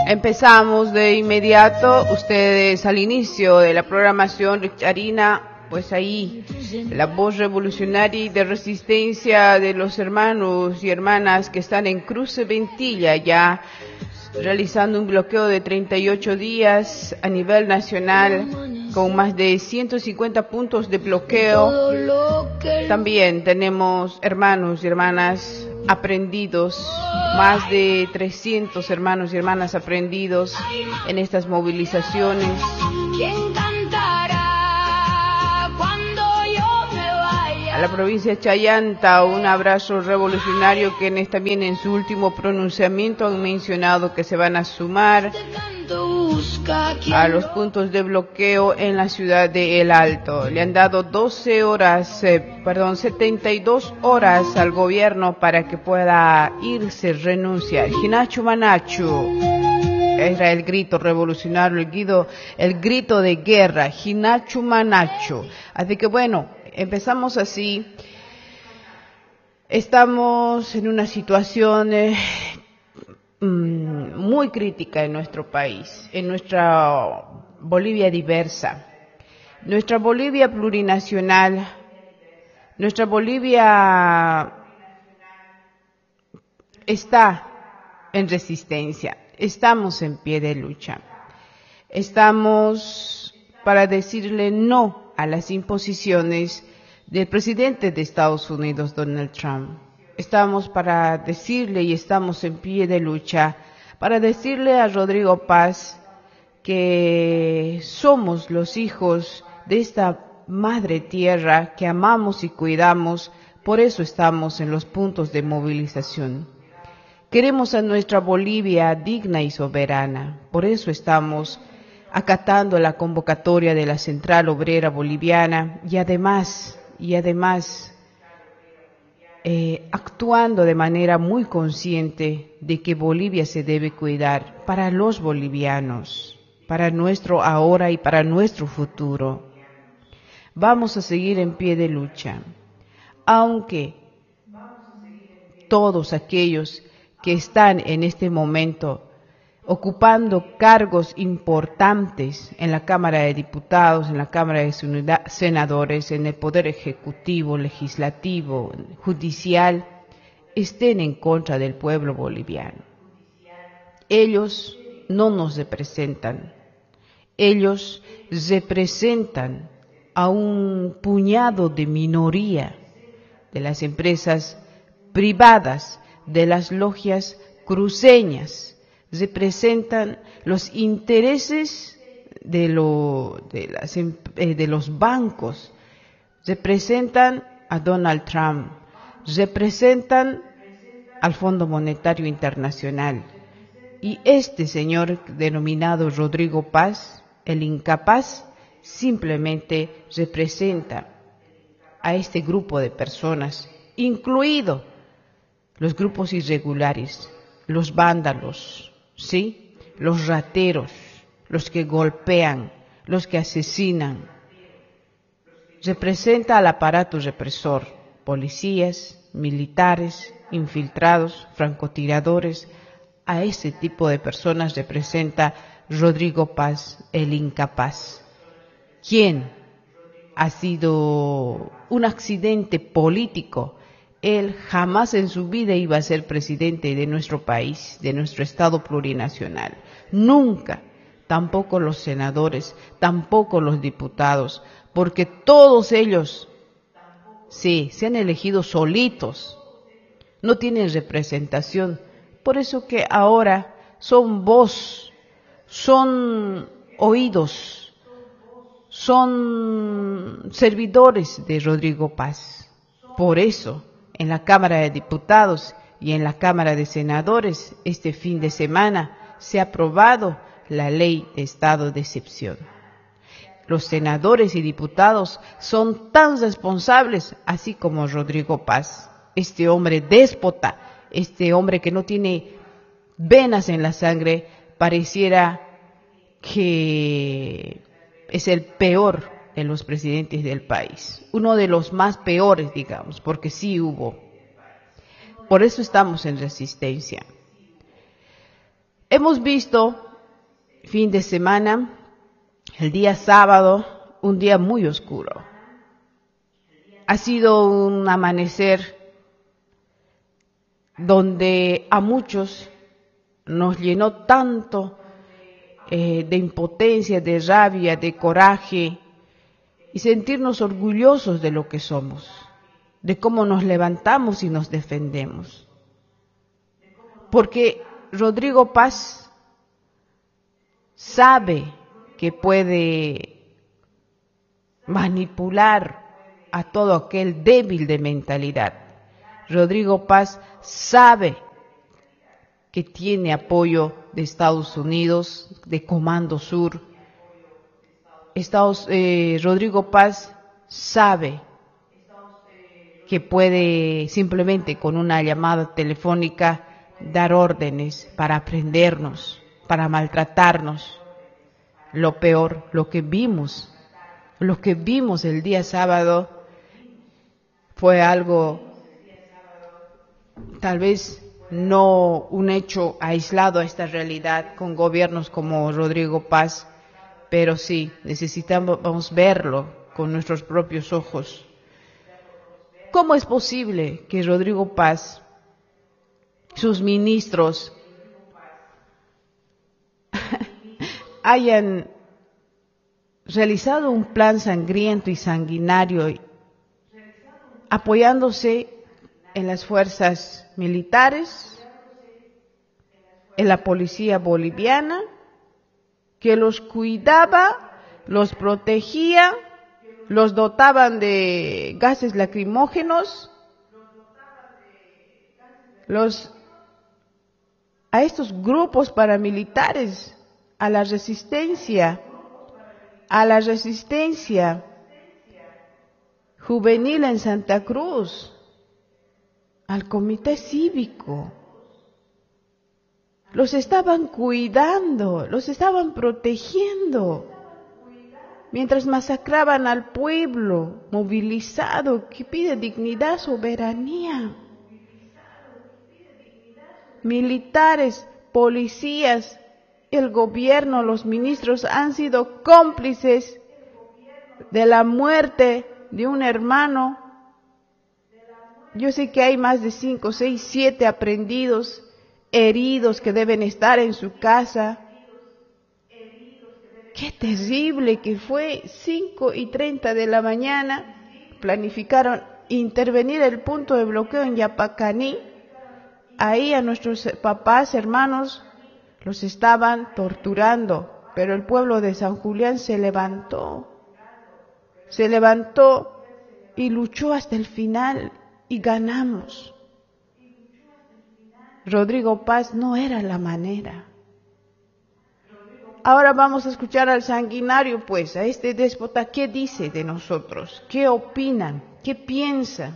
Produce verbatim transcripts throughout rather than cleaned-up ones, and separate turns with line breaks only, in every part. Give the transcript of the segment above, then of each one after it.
Empezamos de inmediato, ustedes al inicio de la programación Richarina, pues ahí la voz revolucionaria y de resistencia de los hermanos y hermanas que están en Cruce Ventilla, ya realizando un bloqueo de treinta y ocho días a nivel nacional con más de ciento cincuenta puntos de bloqueo. También tenemos hermanos y hermanas aprendidos, más de trescientos hermanos y hermanas aprendidos en estas movilizaciones. A la provincia de Chayanta, un abrazo revolucionario, quienes también en su último pronunciamiento han mencionado que se van a sumar a los puntos de bloqueo en la ciudad de El Alto. Le han dado doce horas, eh, perdón, setenta y dos horas al gobierno para que pueda irse, renunciar. Hinachu Manachu. Era el grito revolucionario, el grito, el grito de guerra. Hinachu Manachu. Así que bueno, empezamos así. Estamos en una situación eh, muy crítica en nuestro país, en nuestra Bolivia diversa, nuestra Bolivia plurinacional, nuestra Bolivia está en resistencia, estamos en pie de lucha, estamos para decirle no a las imposiciones del presidente de Estados Unidos, Donald Trump. Estamos para decirle y estamos en pie de lucha, para decirle a Rodrigo Paz que somos los hijos de esta madre tierra que amamos y cuidamos, por eso estamos en los puntos de movilización. Queremos a nuestra Bolivia digna y soberana, por eso estamos acatando la convocatoria de la Central Obrera Boliviana y además, y además, Eh, actuando de manera muy consciente de que Bolivia se debe cuidar para los bolivianos, para nuestro ahora y para nuestro futuro. Vamos a seguir en pie de lucha, aunque todos aquellos que están en este momento ocupando cargos importantes en la Cámara de Diputados, en la Cámara de Senadores, en el Poder Ejecutivo, Legislativo, Judicial, estén en contra del pueblo boliviano. Ellos no nos representan, ellos representan a un puñado de minoría de las empresas privadas, de las logias cruceñas, representan los intereses de, lo, de, las, eh, de los bancos, representan a Donald Trump, representan al Fondo Monetario Internacional. Y este señor denominado Rodrigo Paz, el incapaz, simplemente representa a este grupo de personas, incluido los grupos irregulares, los vándalos, ¿sí? Los rateros, los que golpean, los que asesinan. Representa al aparato represor, policías, militares, infiltrados, francotiradores. A ese tipo de personas representa Rodrigo Paz, el incapaz, quien ha sido un accidente político. Él jamás en su vida iba a ser presidente de nuestro país, de nuestro Estado plurinacional. Nunca, tampoco los senadores, tampoco los diputados, porque todos ellos, sí, se han elegido solitos, no tienen representación. Por eso que ahora son voz, son oídos, son servidores de Rodrigo Paz. Por eso, en la Cámara de Diputados y en la Cámara de Senadores, este fin de semana se ha aprobado la ley de estado de excepción. Los senadores y diputados son tan responsables, así como Rodrigo Paz, este hombre déspota, este hombre que no tiene venas en la sangre, pareciera que es el peor de los presidentes del país, uno de los más peores, digamos, porque sí hubo. Por eso estamos en resistencia. Hemos visto fin de semana, el día sábado, un día muy oscuro. Ha sido un amanecer donde a muchos nos llenó tanto eh, de impotencia, de rabia, de coraje y sentirnos orgullosos de lo que somos, de cómo nos levantamos y nos defendemos. Porque Rodrigo Paz sabe que puede manipular a todo aquel débil de mentalidad. Rodrigo Paz sabe que tiene apoyo de Estados Unidos, de Comando Sur. Estados, eh, Rodrigo Paz sabe que puede simplemente con una llamada telefónica dar órdenes para prendernos, para maltratarnos. Lo peor, lo que vimos, lo que vimos el día sábado fue algo, tal vez no un hecho aislado a esta realidad con gobiernos como Rodrigo Paz, pero sí, necesitamos verlo con nuestros propios ojos. ¿Cómo es posible que Rodrigo Paz, sus ministros, hayan realizado un plan sangriento y sanguinario apoyándose en las fuerzas militares, en la policía boliviana, que los cuidaba, los protegía, los dotaban de gases lacrimógenos, los a estos grupos paramilitares, a la resistencia, a la resistencia juvenil en Santa Cruz, al comité cívico. Los estaban cuidando, los estaban protegiendo, mientras masacraban al pueblo movilizado que pide dignidad, soberanía. Militares, policías, el gobierno, los ministros han sido cómplices de la muerte de un hermano. Yo sé que hay más de cinco, seis, siete aprendidos, heridos que deben estar en su casa. Qué terrible que fue, cinco y treinta de la mañana, planificaron intervenir el punto de bloqueo en Yapacaní. Ahí a nuestros papás, hermanos, los estaban torturando, pero el pueblo de San Julián se levantó, se levantó y luchó hasta el final y ganamos. Rodrigo Paz no era la manera. Ahora vamos a escuchar al sanguinario, pues, a este déspota, ¿qué dice de nosotros? ¿Qué opinan? ¿Qué piensan?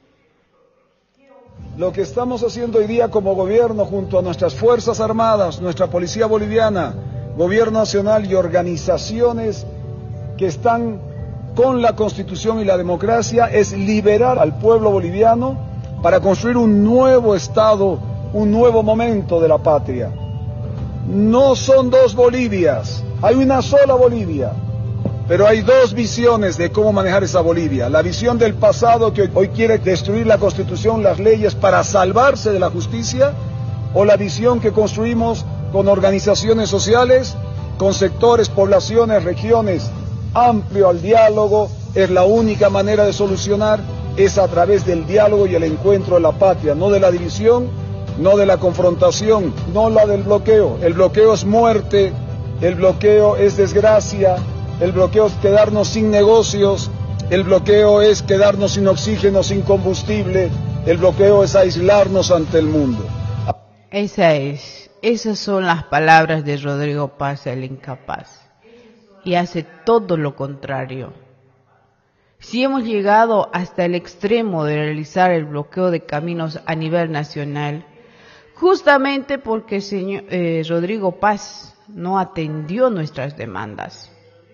Lo que estamos haciendo hoy día como gobierno junto a nuestras Fuerzas Armadas, nuestra Policía Boliviana, Gobierno Nacional y organizaciones que están con la Constitución y la democracia es liberar al pueblo boliviano para construir un nuevo Estado, un nuevo momento de la patria. No son dos Bolivias, hay una sola Bolivia, pero hay dos visiones de cómo manejar esa Bolivia. La visión del pasado que hoy quiere destruir la Constitución, las leyes para salvarse de la justicia, o la visión que construimos con organizaciones sociales, con sectores, poblaciones, regiones, amplio al diálogo. Es la única manera de solucionar, es a través del diálogo y el encuentro de la patria, no de la división, no de la confrontación, no la del bloqueo. El bloqueo es muerte, el bloqueo es desgracia, el bloqueo es quedarnos sin negocios, el bloqueo es quedarnos sin oxígeno, sin combustible, el bloqueo es aislarnos ante el mundo.
Esa es, esas son las palabras de Rodrigo Paz, el incapaz, y hace todo lo contrario. Si hemos llegado hasta el extremo de realizar el bloqueo de caminos a nivel nacional, justamente porque el señor eh, Rodrigo Paz no atendió nuestras demandas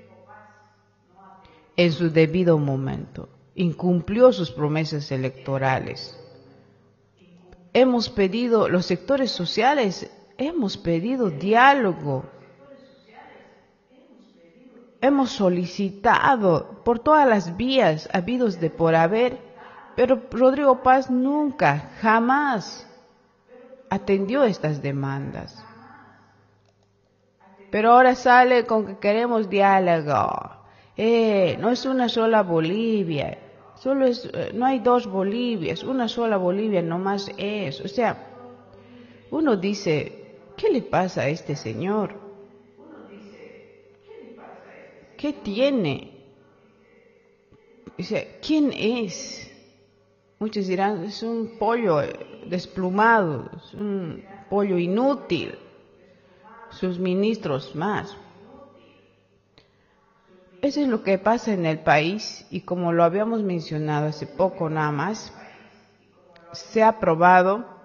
en su debido momento, incumplió sus promesas electorales. Hemos pedido, los sectores sociales hemos pedido diálogo. Hemos solicitado por todas las vías habidos de por haber, pero Rodrigo Paz nunca, jamás atendió estas demandas. Pero ahora sale con que queremos diálogo. Eh, no es una sola Bolivia, solo es, no hay dos Bolivias, una sola Bolivia nomás es. O sea, uno dice, ¿qué le pasa a este señor? ¿Qué tiene? O sea, ¿quién es? Muchos dirán, es un pollo desplumado, es un pollo inútil, sus ministros más. Eso es lo que pasa en el país y como lo habíamos mencionado hace poco nada más, se ha aprobado